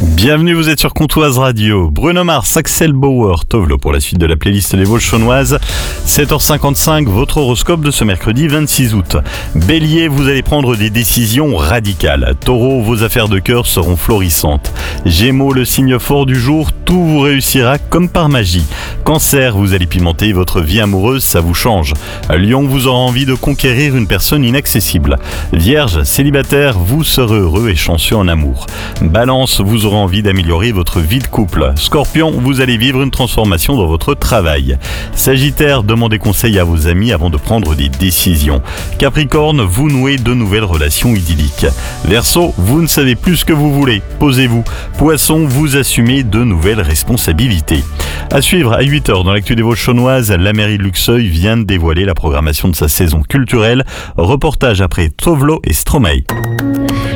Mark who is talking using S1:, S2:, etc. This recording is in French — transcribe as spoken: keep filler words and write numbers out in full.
S1: Bienvenue, vous êtes sur Comtoise Radio. Bruno Mars, Axel Bauer, Tovlo pour la suite de la playlist des Vosges-Chaunoises. sept heures cinquante-cinq, votre horoscope de ce mercredi vingt-six août. Bélier, vous allez prendre des décisions radicales. Taureau, vos affaires de cœur seront florissantes. Gémeaux, le signe fort du jour, tout vous réussira comme par magie. Cancer, vous allez pimenter votre vie amoureuse, ça vous change. Lion, vous aurez envie de conquérir une personne inaccessible. Vierge, célibataire, vous serez heureux et chanceux en amour. Balance, vous aurez envie d'améliorer votre vie de couple. Scorpion, vous allez vivre une transformation dans votre travail. Sagittaire, demandez conseil à vos amis avant de prendre des décisions. Capricorne, vous nouez de nouvelles relations idylliques. Verseau, vous ne savez plus ce que vous voulez, posez-vous. Poisson, vous assumez de nouvelles responsabilités. À suivre à huit heures dans l'actu des Vosges-Chaunoises, la mairie de Luxeuil vient de dévoiler la programmation de sa saison culturelle. Reportage après Tovlo et Stromae.